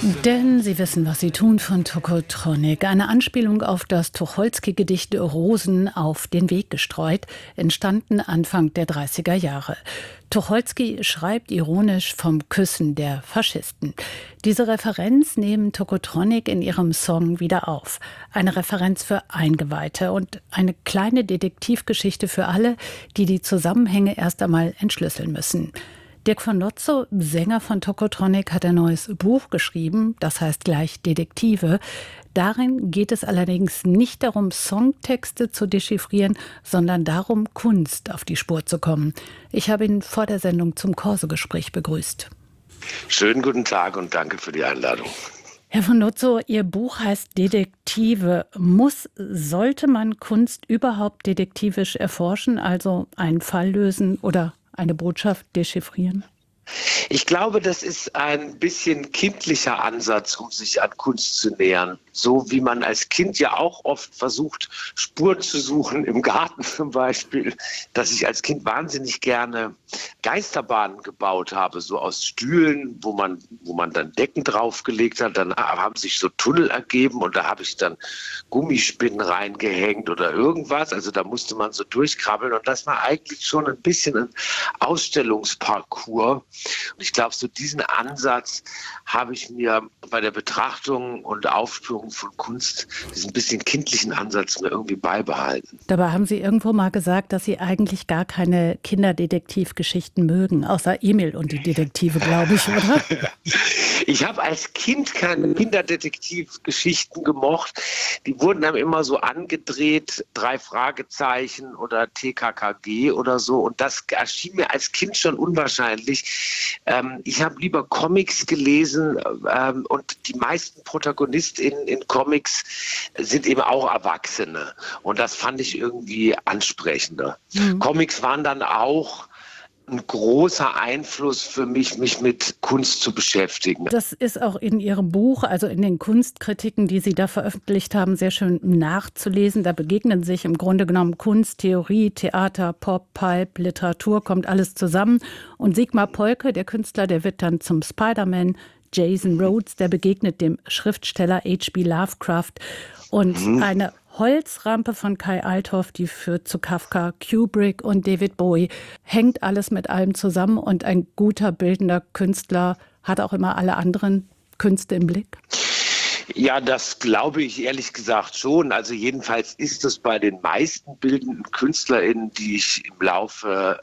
Denn sie wissen, was sie tun von Tokotronic. Eine Anspielung auf das Tucholsky-Gedicht Rosen auf den Weg gestreut, entstanden Anfang der 30er Jahre. Tucholsky schreibt ironisch vom Küssen der Faschisten. Diese Referenz nehmen Tokotronic in ihrem Song wieder auf. Eine Referenz für Eingeweihte und eine kleine Detektivgeschichte für alle, die die Zusammenhänge erst einmal entschlüsseln müssen. Dirk von Lotzo, Sänger von Tokotronic, hat ein neues Buch geschrieben, das heißt gleich Detektive. Darin geht es allerdings nicht darum, Songtexte zu dechiffrieren, sondern darum, Kunst auf die Spur zu kommen. Ich habe ihn vor der Sendung zum Corso-Gespräch begrüßt. Schönen guten Tag und danke für die Einladung. Herr von Lotzo, Ihr Buch heißt Detektive. Sollte man Kunst überhaupt detektivisch erforschen, also einen Fall lösen oder eine Botschaft dechiffrieren? Ich glaube, das ist ein bisschen kindlicher Ansatz, um sich an Kunst zu nähern. So wie man als Kind ja auch oft versucht, Spuren zu suchen, im Garten zum Beispiel, dass ich als Kind wahnsinnig gerne Geisterbahnen gebaut habe, so aus Stühlen, wo man dann Decken draufgelegt hat. Dann haben sich so Tunnel ergeben und da habe ich dann Gummispinnen reingehängt oder irgendwas. Also da musste man so durchkrabbeln und das war eigentlich schon ein bisschen ein Ausstellungsparcours. Und ich glaube, so diesen Ansatz habe ich mir bei der Betrachtung und Aufspürung von Kunst, diesen bisschen kindlichen Ansatz mir irgendwie beibehalten. Dabei haben Sie irgendwo mal gesagt, dass Sie eigentlich gar keine Kinderdetektivgeschichten mögen, außer Emil und die Detektive, glaube ich, oder? Ich habe als Kind keine Kinderdetektivgeschichten gemocht. Die wurden dann immer so angedreht, 3 Fragezeichen oder TKKG oder so. Und das erschien mir als Kind schon unwahrscheinlich. Ich habe lieber Comics gelesen und die meisten ProtagonistInnen in Comics sind eben auch Erwachsene. Und das fand ich irgendwie ansprechender. Comics waren dann auch ein großer Einfluss für mich mit Kunst zu beschäftigen. Das ist auch in Ihrem Buch, also in den Kunstkritiken, die Sie da veröffentlicht haben, sehr schön nachzulesen. Da begegnen sich im Grunde genommen Kunst, Theorie, Theater, Pop, Pulp, Literatur, kommt alles zusammen. Und Sigmar Polke, der Künstler, der wird dann zum Spider-Man. Jason Rhodes, der begegnet dem Schriftsteller H.P. Lovecraft. Und eine Holzrampe von Kai Althoff, die führt zu Kafka, Kubrick und David Bowie. Hängt alles mit allem zusammen und ein guter bildender Künstler hat auch immer alle anderen Künste im Blick? Ja, das glaube ich ehrlich gesagt schon. Also jedenfalls ist es bei den meisten bildenden KünstlerInnen, die ich im Laufe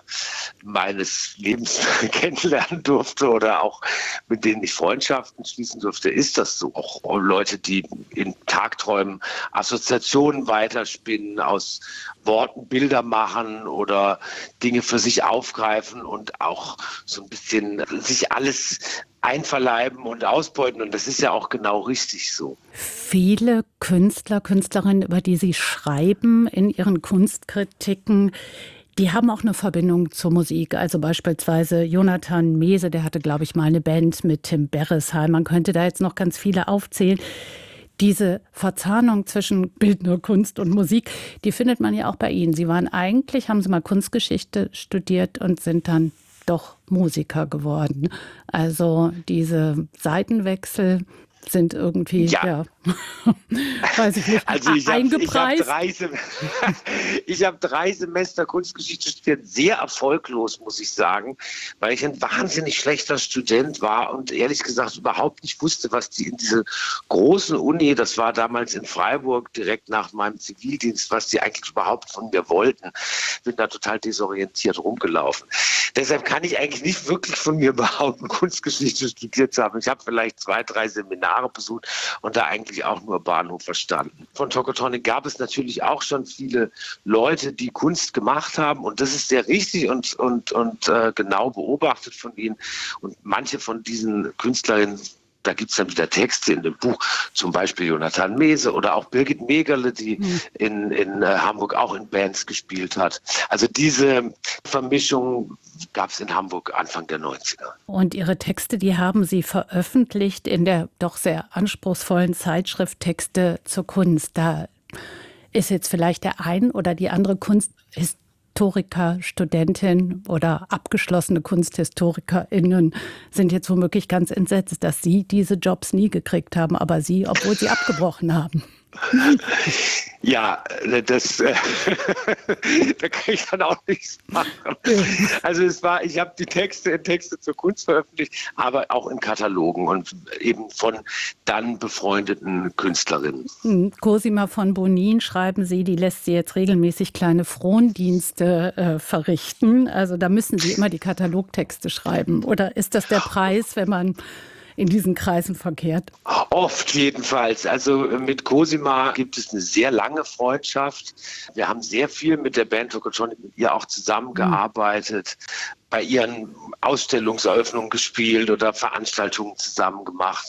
meines Lebens kennenlernen durfte oder auch mit denen ich Freundschaften schließen durfte, ist das so. Auch Leute, die in Tagträumen Assoziationen weiterspinnen, aus Worten Bilder machen oder Dinge für sich aufgreifen und auch so ein bisschen sich alles einverleiben und ausbeuten. Und das ist ja auch genau richtig so. Viele Künstler, Künstlerinnen, über die Sie schreiben in Ihren Kunstkritiken, die haben auch eine Verbindung zur Musik. Also beispielsweise Jonathan Mese, der hatte, glaube ich, mal eine Band mit Tim Beresheim. Man könnte da jetzt noch ganz viele aufzählen. Diese Verzahnung zwischen bildender Kunst und Musik, die findet man ja auch bei Ihnen. Haben Sie mal Kunstgeschichte studiert und sind dann doch Musiker geworden. Also diese Seitenwechsel sind irgendwie, weiß ich nicht, also eingepreist. Ich habe 3 Semester Kunstgeschichte studiert, sehr erfolglos, muss ich sagen, weil ich ein wahnsinnig schlechter Student war und ehrlich gesagt überhaupt nicht wusste, was die in dieser großen Uni, das war damals in Freiburg, direkt nach meinem Zivildienst, was die eigentlich überhaupt von mir wollten. Bin da total desorientiert rumgelaufen. Deshalb kann ich eigentlich nicht wirklich von mir behaupten, Kunstgeschichte studiert zu haben. Ich habe vielleicht 2, 3 Seminare besucht und da eigentlich auch nur Bahnhof verstanden. Von Tokotronic gab es natürlich auch schon viele Leute, die Kunst gemacht haben und das ist sehr richtig und genau beobachtet von ihnen. Und manche von diesen Künstlerinnen, da gibt es dann wieder Texte in dem Buch, zum Beispiel Jonathan Mese oder auch Birgit Megerle, die in Hamburg auch in Bands gespielt hat. Also diese Vermischung gab es in Hamburg Anfang der 90er. Und Ihre Texte, die haben Sie veröffentlicht in der doch sehr anspruchsvollen Zeitschrift Texte zur Kunst. Da ist jetzt vielleicht der ein oder die andere Historiker, Studentin oder abgeschlossene KunsthistorikerInnen sind jetzt womöglich ganz entsetzt, dass Sie diese Jobs nie gekriegt haben, aber Sie, obwohl Sie abgebrochen haben. Ja, da kann ich dann auch nichts machen. Also ich habe die Texte zur Kunst veröffentlicht, aber auch in Katalogen und eben von dann befreundeten Künstlerinnen. Cosima von Bonin, schreiben Sie, die lässt Sie jetzt regelmäßig kleine Frondienste verrichten. Also da müssen Sie immer die Katalogtexte schreiben. Oder ist das der Preis, wenn man in diesen Kreisen verkehrt? Oft jedenfalls. Also mit Cosima gibt es eine sehr lange Freundschaft. Wir haben sehr viel mit der Band Tokotronic, mit ihr auch zusammengearbeitet, bei ihren Ausstellungseröffnungen gespielt oder Veranstaltungen zusammen gemacht.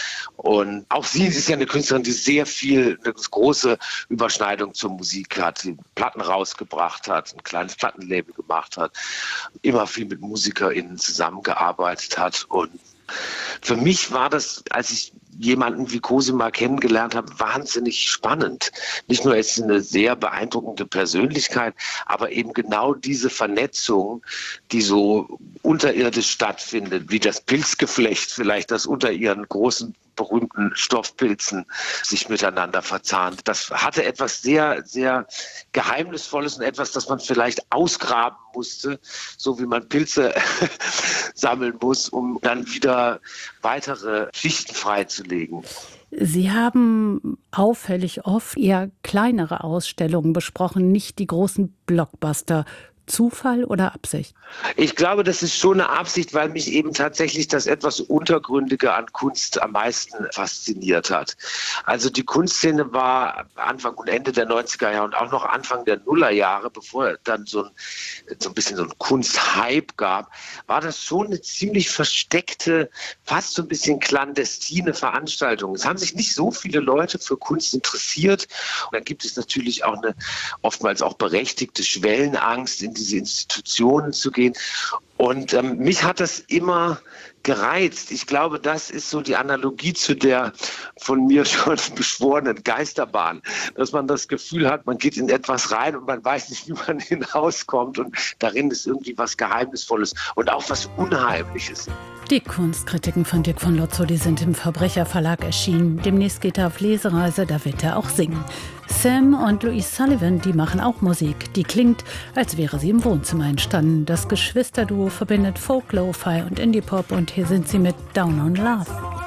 Und auch sie ist ja eine Künstlerin, die eine große Überschneidung zur Musik hat, die Platten rausgebracht hat, ein kleines Plattenlabel gemacht hat, immer viel mit MusikerInnen zusammengearbeitet hat. Und für mich war das, als ich jemanden wie Cosima kennengelernt habe, wahnsinnig spannend. Nicht nur ist sie eine sehr beeindruckende Persönlichkeit, aber eben genau diese Vernetzung, die so unterirdisch stattfindet, wie das Pilzgeflecht vielleicht, das unter ihren großen berühmten Stoffpilzen sich miteinander verzahnt. Das hatte etwas sehr, sehr Geheimnisvolles und etwas, das man vielleicht ausgraben musste, so wie man Pilze sammeln muss, um dann wieder weitere Schichten freizulegen. Sie haben auffällig oft eher kleinere Ausstellungen besprochen, nicht die großen Blockbuster. Zufall oder Absicht? Ich glaube, das ist schon eine Absicht, weil mich eben tatsächlich das etwas Untergründige an Kunst am meisten fasziniert hat. Also die Kunstszene war Anfang und Ende der 90er Jahre und auch noch Anfang der Nullerjahre, bevor dann so ein bisschen so ein Kunsthype gab, war das schon eine ziemlich versteckte, fast so ein bisschen clandestine Veranstaltung. Es haben sich nicht so viele Leute für Kunst interessiert. Und dann gibt es natürlich auch eine oftmals auch berechtigte Schwellenangst, in diese Institutionen zu gehen. Und mich hat das immer gereizt. Ich glaube, das ist so die Analogie zu der von mir schon beschworenen Geisterbahn, dass man das Gefühl hat, man geht in etwas rein und man weiß nicht, wie man hinauskommt. Und darin ist irgendwie was Geheimnisvolles und auch was Unheimliches. Die Kunstkritiken von Dirk von Lotzo, die sind im Verbrecherverlag erschienen. Demnächst geht er auf Lesereise, da wird er auch singen. Sam und Louise Sullivan, die machen auch Musik. Die klingt, als wäre sie im Wohnzimmer entstanden. Das Geschwisterduo verbindet Folk, Lo-Fi und Indie-Pop und hier sind sie mit Down on Love.